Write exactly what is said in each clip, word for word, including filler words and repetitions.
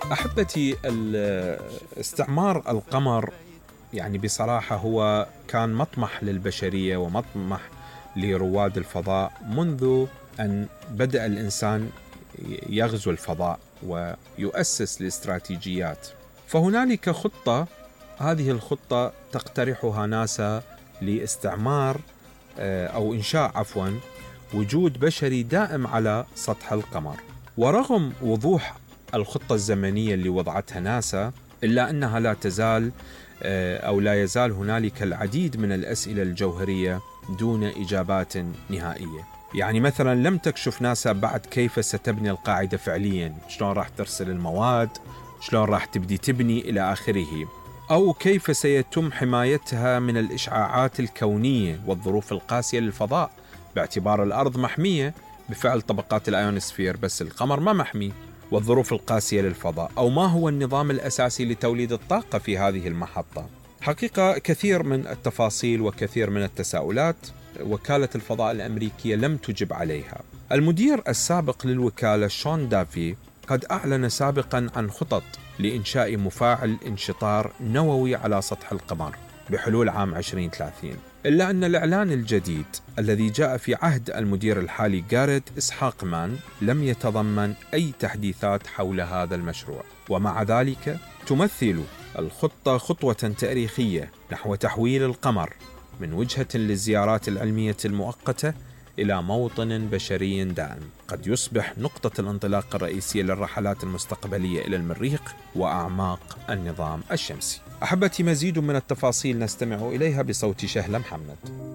أحبتي، استعمار القمر يعني بصراحة هو كان مطمح للبشرية ومطمح لرواد الفضاء منذ أن بدأ الإنسان يغزو الفضاء ويؤسس الاستراتيجيات. فهنالك خطة، هذه الخطة تقترحها ناسا لاستعمار أو إنشاء عفوا وجود بشري دائم على سطح القمر. ورغم وضوح الخطة الزمنية اللي وضعتها ناسا، إلا أنها لا تزال أو لا يزال هنالك العديد من الأسئلة الجوهرية دون إجابات نهائية. يعني مثلا لم تكشف ناسا بعد كيف ستبني القاعدة فعليا، شلون راح ترسل المواد، شلون راح تبدي تبني إلى آخره، أو كيف سيتم حمايتها من الإشعاعات الكونية والظروف القاسية للفضاء، باعتبار الأرض محمية بفعل طبقات الأيونوسفير بس القمر ما محمي، والظروف القاسية للفضاء، أو ما هو النظام الأساسي لتوليد الطاقة في هذه المحطة. حقيقة كثير من التفاصيل وكثير من التساؤلات وكالة الفضاء الأمريكية لم تجب عليها. المدير السابق للوكالة شون دافي قد أعلن سابقا عن خطط لإنشاء مفاعل انشطار نووي على سطح القمر بحلول عام عشرين ثلاثين، إلا أن الإعلان الجديد الذي جاء في عهد المدير الحالي جاريت إسحاق مان لم يتضمن أي تحديثات حول هذا المشروع. ومع ذلك تمثل الخطة خطوة تاريخية نحو تحويل القمر من وجهة للزيارات العلمية المؤقتة إلى موطن بشري دائم قد يصبح نقطة الانطلاق الرئيسية للرحلات المستقبلية إلى المريخ وأعماق النظام الشمسي. أحبتي، مزيد من التفاصيل نستمع إليها بصوت شهلة محمد.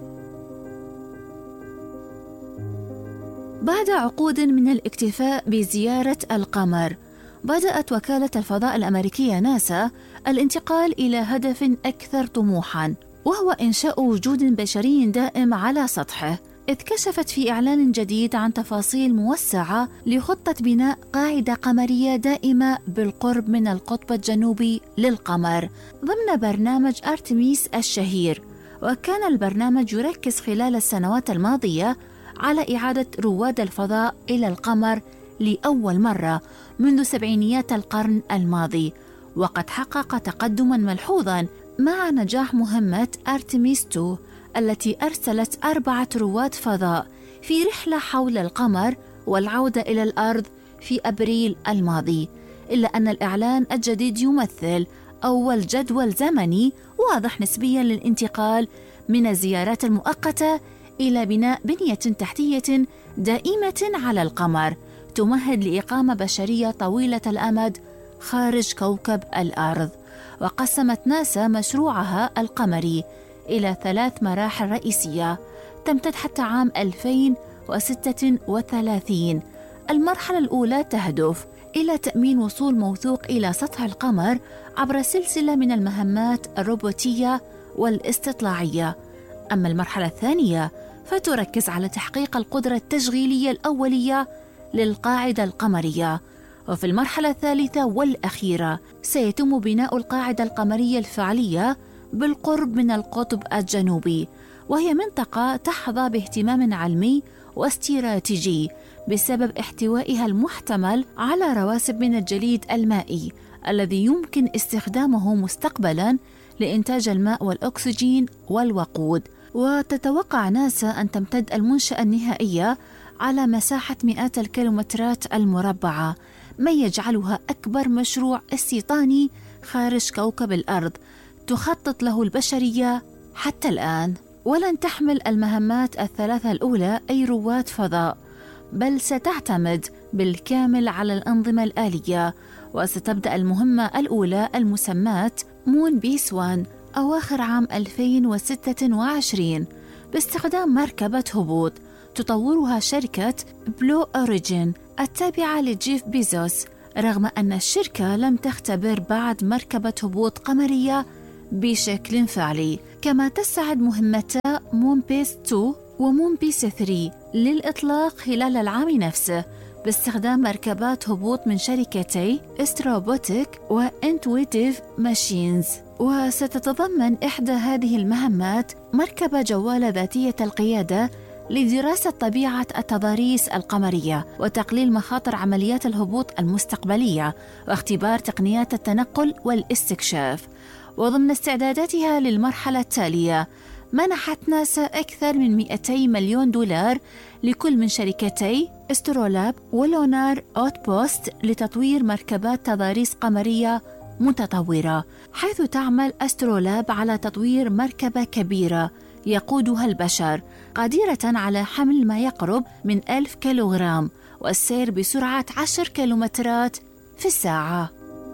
بعد عقود من الاكتفاء بزيارة القمر، بدأت وكالة الفضاء الأمريكية ناسا الانتقال إلى هدف أكثر طموحاً، وهو إنشاء وجود بشري دائم على سطحه. إذ كشفت في إعلان جديد عن تفاصيل موسعة لخطة بناء قاعدة قمرية دائمة بالقرب من القطب الجنوبي للقمر ضمن برنامج أرتميس الشهير. وكان البرنامج يركز خلال السنوات الماضية على إعادة رواد الفضاء إلى القمر لأول مرة منذ سبعينيات القرن الماضي، وقد حقق تقدماً ملحوظاً مع نجاح مهمة أرتميس اثنين التي أرسلت أربعة رواد فضاء في رحلة حول القمر والعودة إلى الأرض في أبريل الماضي. إلا أن الإعلان الجديد يمثل أول جدول زمني واضح نسبياً للانتقال من الزيارات المؤقتة إلى بناء بنية تحتية دائمة على القمر تمهد لإقامة بشرية طويلة الأمد خارج كوكب الأرض. وقسمت ناسا مشروعها القمري إلى ثلاث مراحل رئيسية تمتد حتى عام ألفين وستة وثلاثين. المرحلة الأولى تهدف إلى تأمين وصول موثوق إلى سطح القمر عبر سلسلة من المهمات الروبوتية والاستطلاعية. أما المرحلة الثانية فتركز على تحقيق القدرة التشغيلية الأولية للقاعدة القمرية. وفي المرحلة الثالثة والأخيرة سيتم بناء القاعدة القمرية الفعلية بالقرب من القطب الجنوبي، وهي منطقة تحظى باهتمام علمي واستراتيجي بسبب احتوائها المحتمل على رواسب من الجليد المائي الذي يمكن استخدامه مستقبلاً لإنتاج الماء والأكسجين والوقود. وتتوقع ناسا أن تمتد المنشأة النهائية على مساحة مئات الكيلومترات المربعة، ما يجعلها أكبر مشروع استيطاني خارج كوكب الأرض تخطط له البشرية حتى الآن. ولن تحمل المهمات الثلاثة الأولى أي رواد فضاء، بل ستعتمد بالكامل على الأنظمة الآلية. وستبدأ المهمة الأولى المسماة مون بيس واحد أواخر عام ألفين وستة وعشرين باستخدام مركبة هبوط تطورها شركة بلو أوريجين التابعة لجيف بيزوس، رغم أن الشركة لم تختبر بعد مركبة هبوط قمرية بشكل فعلي. كما تسعد مهمتا مون بيس اثنين ومون بيس ثلاثة للإطلاق خلال العام نفسه باستخدام مركبات هبوط من شركتي استروبوتيك وإنتويتيف ماشينز. وستتضمن إحدى هذه المهمات مركبة جوالة ذاتية القيادة لدراسة طبيعة التضاريس القمرية وتقليل مخاطر عمليات الهبوط المستقبلية واختبار تقنيات التنقل والاستكشاف. وضمن استعداداتها للمرحلة التالية، منحت ناسا أكثر من مئتي مليون دولار لكل من شركتي استرولاب ولونار أوتبوست لتطوير مركبات تضاريس قمرية متطورة، حيث تعمل استرولاب على تطوير مركبة كبيرة يقودها البشر، قادرة على حمل ما يقرب من ألف كيلوغرام والسير بسرعة عشر كيلومترات في الساعة.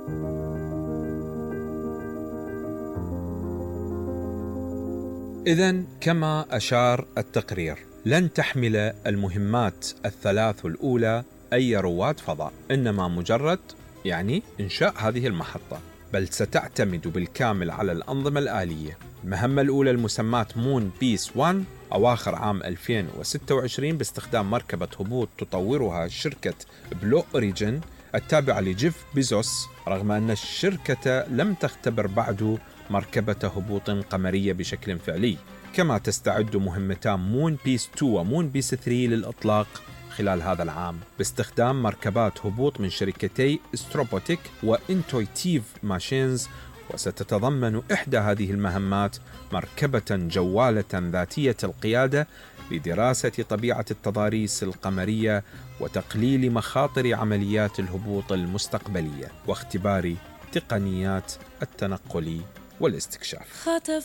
إذن كما أشار التقرير، لن تحمل المهمات الثلاث الأولى أي رواد فضاء، إنما مجرد يعني إنشاء هذه المحطة، بل ستعتمد بالكامل على الأنظمة الآلية. المهمة الأولى المسماة مون بيس واحد أواخر عام ألفين وستة وعشرين باستخدام مركبة هبوط تطورها شركة بلو أوريجين التابعة لجيف بيزوس، رغم أن الشركة لم تختبر بعد مركبة هبوط قمرية بشكل فعلي. كما تستعد مهمتان مون بيس اثنين ومون بيس ثلاثة للإطلاق خلال هذا العام باستخدام مركبات هبوط من شركتي استروبوتيك وإنتويتيف ماشينز. وستتضمن إحدى هذه المهمات مركبة جوالة ذاتية القيادة لدراسة طبيعة التضاريس القمرية وتقليل مخاطر عمليات الهبوط المستقبلية واختبار تقنيات التنقل والاستكشاف.